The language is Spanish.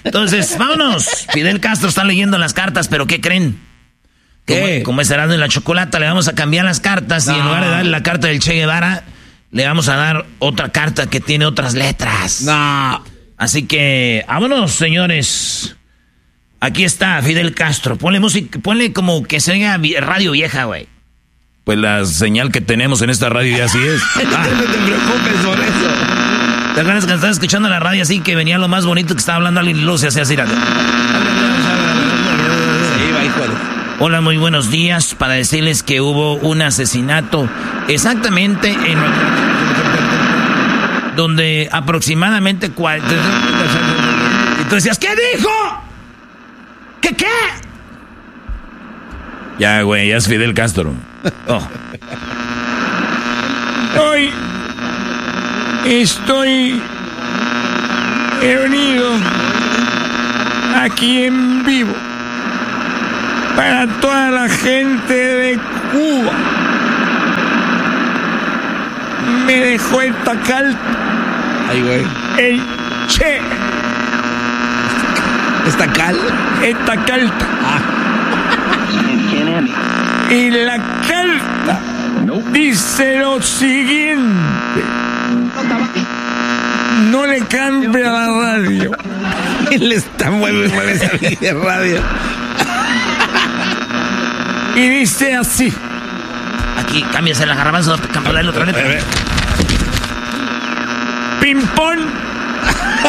Entonces, vámonos. Fidel Castro está leyendo las cartas, pero ¿qué creen? Como es Erasmo y la Chocolata, le vamos a cambiar las cartas y en lugar de darle la carta del Che Guevara, le vamos a dar otra carta que tiene otras letras. No. Así que, vámonos, señores. Aquí está Fidel Castro. Ponle música, ponle como que se oiga radio vieja, güey. Pues la señal que tenemos en esta radio ya así es. No te preocupes por eso. ¿Te acuerdas que estabas escuchando la radio así que venía lo más bonito que estaba hablando alguien y luego se hacía así? Hola, muy buenos días. Para decirles que hubo un asesinato exactamente en donde aproximadamente y tú decías, ¿qué dijo? ¿Qué? Ya, güey, ya es Fidel Castro. Oh. Hoy estoy reunido aquí en vivo para toda la gente de Cuba. Me dejó esta carta. Ay, güey. El Che. ¿Esta carta. Y la carta dice lo siguiente. No le cambie a la radio. Él está mueve esa de radio. Y dice así. Aquí, cámbiase la garbanzo, cambiarle otra letra. Ping-pong.